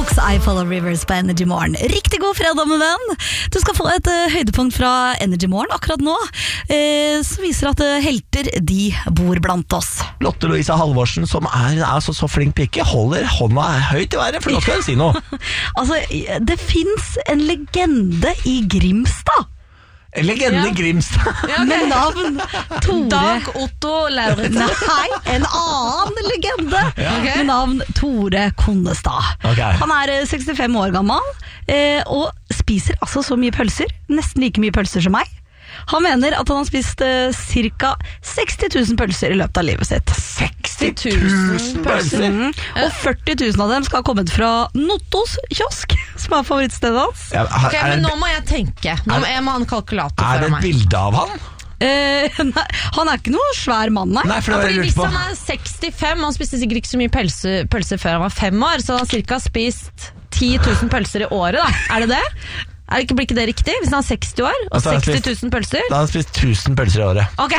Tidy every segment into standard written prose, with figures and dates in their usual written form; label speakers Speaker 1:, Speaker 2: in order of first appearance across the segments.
Speaker 1: Strokes, I Follow Rivers på Energy Morgen. Riktig god fredag, min venn. Du skal få et høydepunkt fra Energy Morgen akkurat nå, som viser at helter, de bor blant oss.
Speaker 2: Lotte Louise Halvorsen, som er så flink pike, holder hånda høyt i været, for nå skal jeg si noe.
Speaker 1: Altså, det finnes en legende i Grimstad.
Speaker 2: En legende i Grimstad.
Speaker 1: Med navn Tore
Speaker 3: Dag Otto Lauritzen.
Speaker 1: Nei, en annen legende med navn Tore Konnestad. Han er 65 år gammel og spiser altså så mye pølser, nesten like mye pølser som meg. Han mener at han har spist ca. 60 000 pølser i løpet av livet sitt.
Speaker 2: 60 000 pølser?
Speaker 1: Og 40 000 av dem skal ha kommet fra Nottos kiosk, som er favorittstedet hans.
Speaker 3: Ja, men nå må jeg tenke. Nå må jeg ha en kalkulator
Speaker 2: for meg. Er det et bilde av han?
Speaker 1: Nei, han er ikke noe svær mann, nei.
Speaker 3: Hvis han er 65, han spiste sikkert ikke så mye pølser før han var 5 år, så han har cirka spist 10 000 pølser i året, da. Er det det? Blir ikke det riktig? Hvis han er 60 år og 60 000 pølser?
Speaker 2: Da har han spist 1000 pølser i året.
Speaker 3: Ok.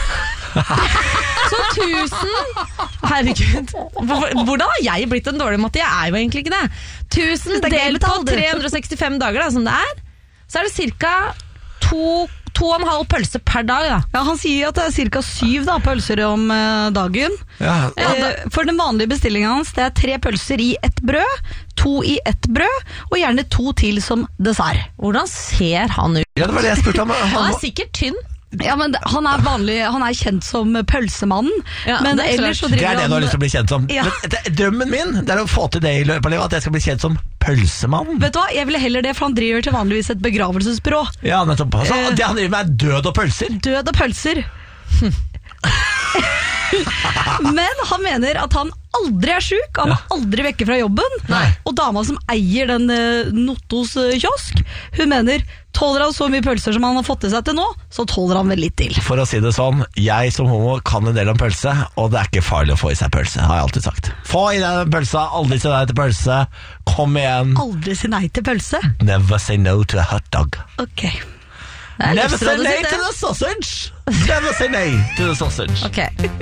Speaker 3: Så 1000. Herregud, hvordan har jeg blitt en dårlig matte? Jeg er jo egentlig ikke det. 1000 delt på 365 dager da, som det er, så er det cirka 2,5 pølser per dag da.
Speaker 1: Ja, han sier at det er cirka 7 pølser om dagen. For den vanlige bestillingen hans, det er 3 pølser i ett brød, 2 i ett brød, og gjerne 2 til som dessert.
Speaker 3: Hvordan ser han ut?
Speaker 2: Ja, det var det jeg spurte om.
Speaker 3: Han er sikkert tynn.
Speaker 1: Ja, men han er kjent som pølsemannen. Men ellers så driver
Speaker 2: det er det du har lyst til å bli kjent som. Drømmen min, det er å få til det i løpet av livet, at jeg skal bli kjent som pølsemann.
Speaker 1: Vet du hva, jeg ville heller det, for han driver til vanligvis et begravelsesbyrå.
Speaker 2: Ja, nettopp. Så det han driver med er død og pølser.
Speaker 1: Død og pølser. Men han mener at han aldri er syk. Han er aldri vekke fra jobben. Og dama som eier den Nottos kiosk, hun mener, tåler han så mye pølser som han har fått til seg til nå, så tåler han vel litt til.
Speaker 2: For å si det sånn, jeg som homo kan en del om pølse, og det er ikke farlig å få i seg pølse, har jeg alltid sagt. Få i deg den pølsa, aldri si nei til pølse. Kom igjen.
Speaker 1: Aldri si nei til pølse?
Speaker 2: Never say no to a hot dog.
Speaker 1: Ok.
Speaker 2: Never say nay to the sausage. Never say nay to the sausage.
Speaker 3: Ok.